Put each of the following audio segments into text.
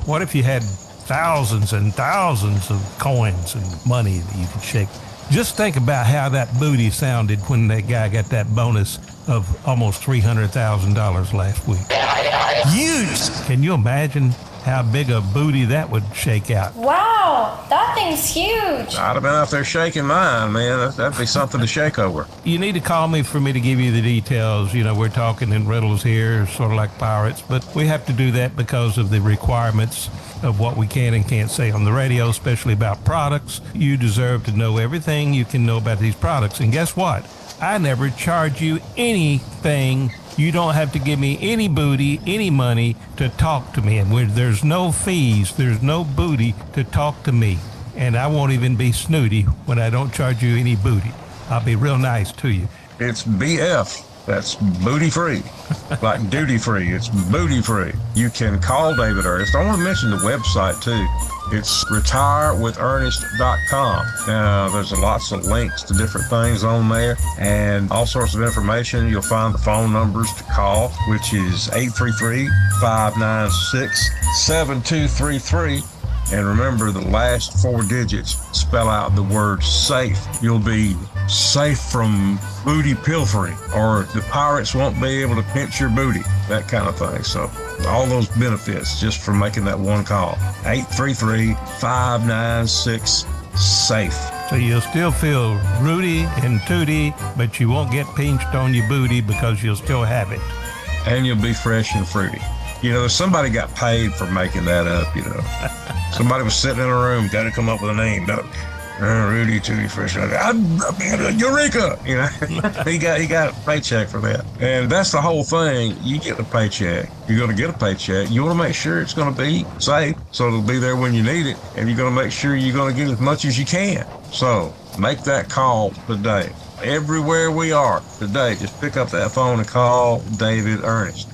What if you had thousands and thousands of coins and money that you could shake? Just think about how that booty sounded when that guy got that bonus of almost $300,000 last week. Huge! Can you imagine how big a booty that would shake out? Wow, that thing's huge. I'd have been out there shaking mine, man. That'd be something to shake over. You need to call me for me to give you the details. You know, we're talking in riddles here, sort of like pirates, but we have to do that because of the requirements of what we can and can't say on the radio, especially about products. You deserve to know everything you can know about these products. And guess what? I never charge you anything. You don't have to give me any booty, any money to talk to me. And there's no fees, there's no booty to talk to me. And I won't even be snooty when I don't charge you any booty. I'll be real nice to you. It's BF. That's booty free. Like duty free. It's booty free. You can call David Ernest. I want to mention the website too. It's retirewithernest.com. Now, there's lots of links to different things on there and all sorts of information. You'll find the phone numbers to call, which is 833-596-7233. And remember, the last 4 digits spell out the word safe. You'll be safe from booty pilfering, or the pirates won't be able to pinch your booty, that kind of thing. So all those benefits just from making that one call. 833-596-SAFE. So you'll still feel rooty and tooty, but you won't get pinched on your booty because you'll still have it. And you'll be fresh and fruity. You know, somebody got paid for making that up, you know. Somebody was sitting in a room, got to come up with a name. Rudy Tooty Fresh. Eureka! You know, he got a paycheck for that. And that's the whole thing. You get a paycheck. You're going to get a paycheck. You want to make sure it's going to be safe so it'll be there when you need it. And you're going to make sure you're going to get as much as you can. So make that call today. Everywhere we are today, just pick up that phone and call David Ernest.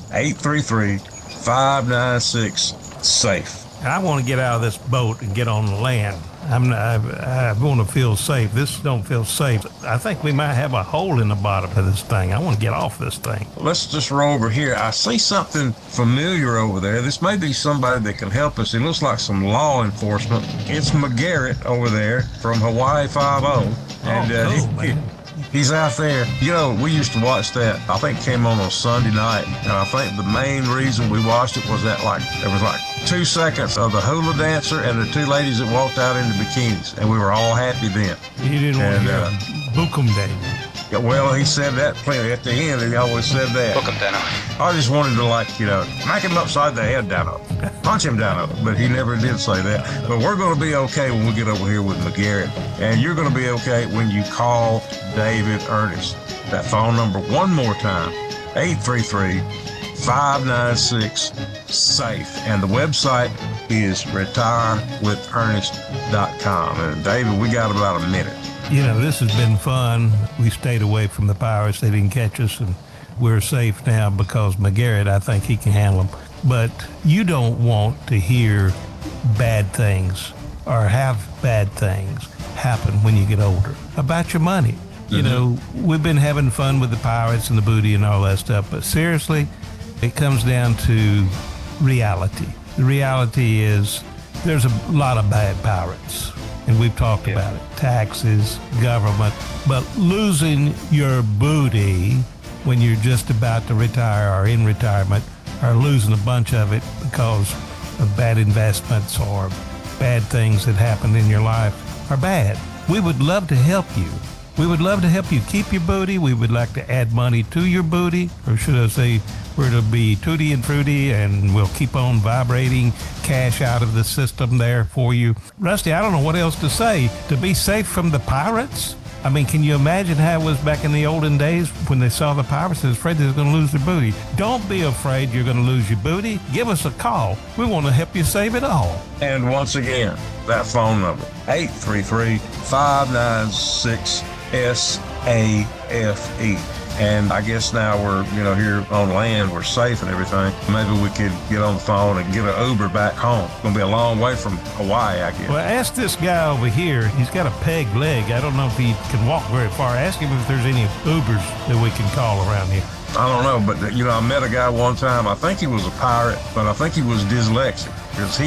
833-596-SAFE. I want to get out of this boat and get on the land. I want to feel safe. This don't feel safe. I think we might have a hole in the bottom of this thing. I want to get off this thing. Let's just roll over here. I see something familiar over there. This may be somebody that can help us. It looks like some law enforcement. It's McGarrett over there from Hawaii 5-0. And cool, man. He's out there. You know, we used to watch that. I think it came on Sunday night. And I think the main reason we watched it was that there was 2 seconds of the hula dancer and the 2 ladies that walked out in the bikinis. And we were all happy then. You didn't want to hear Bukum Day. Yeah, well, he said that plenty at the end. He always said that. Bukum Dano. I just wanted to smack him upside the head, Dano. Punch him, Dano. But he never did say that. But we're going to be okay when we get over here with McGarrett. And you're going to be okay when you call David Ernest. That phone number one more time, 833-596-SAFE. And the website is retirewithernest.com. And David, we got about a minute. You know, this has been fun. We stayed away from the pirates. They didn't catch us, and we're safe now because McGarrett, I think he can handle them. But you don't want to hear bad things or have bad things happen when you get older about your money. Mm-hmm. You know, we've been having fun with the pirates and the booty and all that stuff, but seriously, it comes down to reality. The reality is there's a lot of bad pirates. And we've talked about it, taxes, government, but losing your booty when you're just about to retire or in retirement, or losing a bunch of it because of bad investments or bad things that happened in your life are bad. We would love to help you. We would love to help you keep your booty. We would like to add money to your booty, or should I say, we're to be tutti and fruity, and we'll keep on vibrating cash out of the system there for you. Rusty, I don't know what else to say. To be safe from the pirates? I mean, can you imagine how it was back in the olden days when they saw the pirates and was afraid they were going to lose their booty? Don't be afraid you're going to lose your booty. Give us a call. We want to help you save it all. And once again, that phone number, 833-596-SAFE. And I guess now we're, here on land, we're safe and everything. Maybe we could get on the phone and get an Uber back home. It's going to be a long way from Hawaii, I guess. Well, ask this guy over here. He's got a peg leg. I don't know if he can walk very far. Ask him if there's any Ubers that we can call around here. I don't know, but, I met a guy one time. I think he was a pirate, but I think he was dyslexic. Because he